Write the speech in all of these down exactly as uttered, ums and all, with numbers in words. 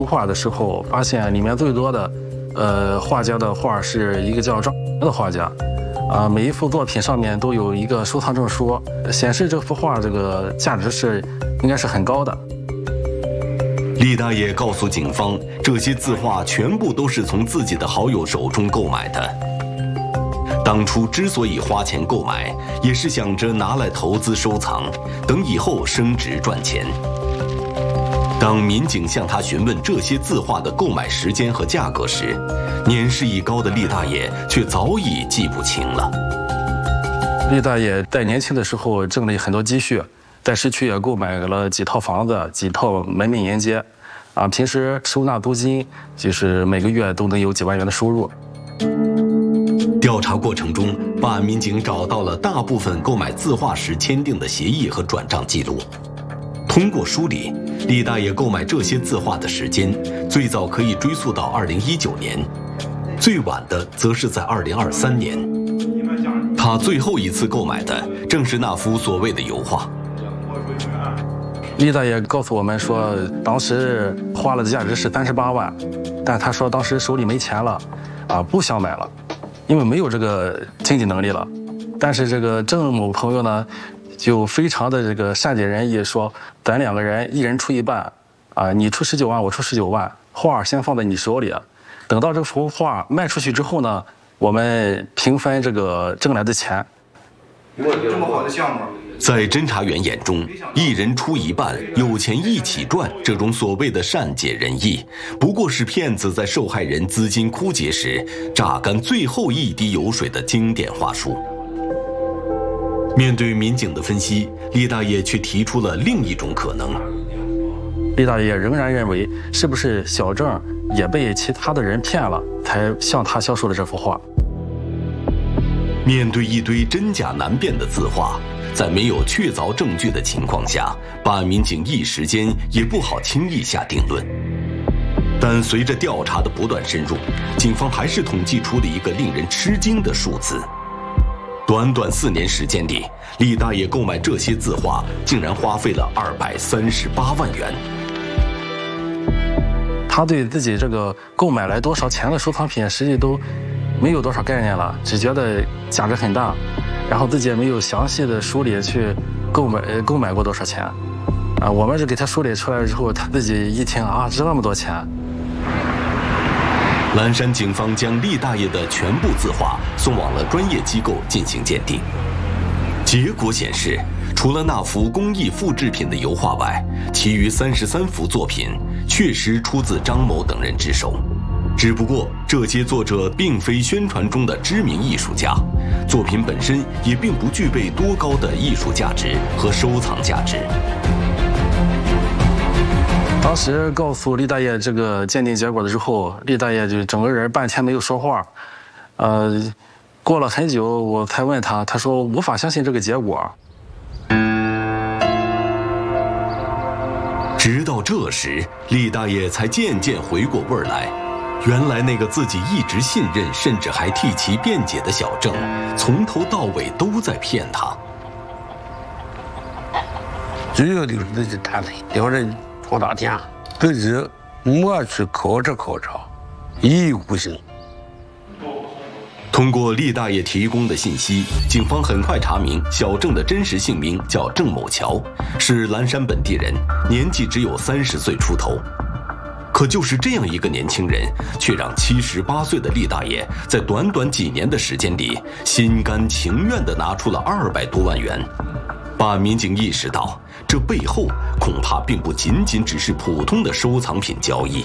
画的时候，发现里面最多的，呃，画家的画是一个叫张的画家，啊，每一幅作品上面都有一个收藏证书，显示这幅画这个价值是应该是很高的。 厉大爷告诉警方，这些字画全部都是从自己的好友手中购买的。当初之所以花钱购买，也是想着拿来投资收藏，等以后升值赚钱。当民警向他询问这些字画的购买时间和价格时，年事已高的厉大爷却早已记不清了。 厉大爷在年轻的时候挣了很多积蓄，在市区也购买了几套房子、几套门面沿街，啊，平时收纳租金，就是每个月都能有几万元的收入。 调查过程中，办案民警找到了大部分购买字画时签订的协议和转账记录。通过梳理，厉大爷购买这些字画的时间，最早可以追溯到二零一九年，最晚的则是在二零二三年。他最后一次购买的正是那幅所谓的油画。 厉大爷告诉我们说，当时画了的价值是三十八万，但他说当时手里没钱了，啊，不想买了，因为没有这个经济能力了。但是这个郑某朋友呢，就非常的这个善解人意，说咱两个人一人出一半，啊，你出十九万，我出十九万，画先放在你手里，等到这幅画卖出去之后呢，我们平分这个挣来的钱。 这么好的项目。 在侦查员眼中，一人出一半，有钱一起赚，这种所谓的善解人意，不过是骗子在受害人资金枯竭时榨干最后一滴油水的经典话术。面对民警的分析，厉大爷却提出了另一种可能。 厉大爷仍然认为，是不是小郑也被其他的人骗了，才向他销售了这幅画？ 面对一堆真假难辨的字画，在没有确凿证据的情况下，办案民警一时间也不好轻易下定论。但随着调查的不断深入，警方还是统计出了一个令人吃惊的数字：短短四年时间里，厉大爷购买这些字画竟然花费了二百三十八万元。 他对自己这个购买来多少钱的收藏品，实际都没有多少概念了，只觉得价值很大，然后自己也没有详细的梳理去购买购买过多少钱，啊，我们是给他梳理出来之后，他自己一听啊，值那么多钱。 蓝山警方将厉大爷的全部字画送往了专业机构进行鉴定，结果显示，除了那幅工艺复制品的油画外，其余三十三幅作品确实出自张某等人之手。只不过这些作者并非宣传中的知名艺术家，作品本身也并不具备多高的艺术价值和收藏价值。 当时告诉厉大爷这个鉴定结果的之后，厉大爷就整个人半天没有说话，呃，过了很久我才问他，他说无法相信这个结果。 直到这时，厉大爷才渐渐回过味儿来。原来那个自己一直信任，甚至还替其辩解的小郑，从头到尾都在骗他。 主要就是自己贪心，两人吵大架，自己没去考察考察，一意孤行。 通过厉大爷提供的信息，警方很快查明小郑的真实姓名叫郑某桥，是蓝山本地人，年纪只有三十岁出头。可就是这样一个年轻人，却让七十八岁的厉大爷在短短几年的时间里，心甘情愿地拿出了二百多万元。办案民警意识到，这背后恐怕并不仅仅只是普通的收藏品交易。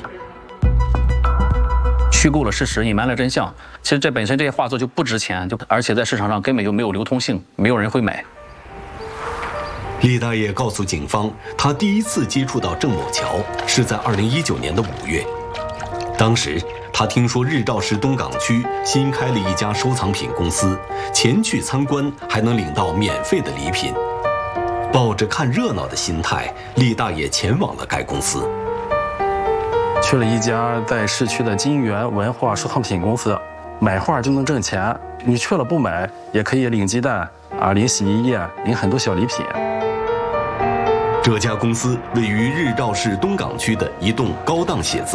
虚构了事实，隐瞒了真相。其实这本身这些画作就不值钱，就而且在市场上根本就没有流通性，没有人会买。 厉大爷告诉警方，他第一次接触到郑某桥是在二零一九年的五月。当时他听说日照市东港区新开了一家收藏品公司，前去参观还能领到免费的礼品。抱着看热闹的心态，厉大爷前往了该公司。 去了一家在市区的金源文化收藏品公司，买画就能挣钱，你去了不买也可以领鸡蛋啊，领洗衣液，领很多小礼品。 这家公司位于日照市东岗区的一栋高档写字